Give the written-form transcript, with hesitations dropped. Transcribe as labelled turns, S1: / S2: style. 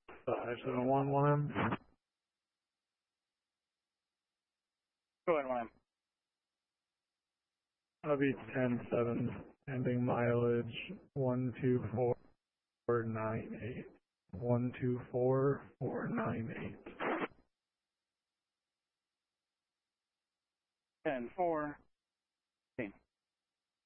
S1: 5711.
S2: Go ahead, 1M.
S1: That'll be 10-7, ending mileage 12498. 12498.
S2: 10-4.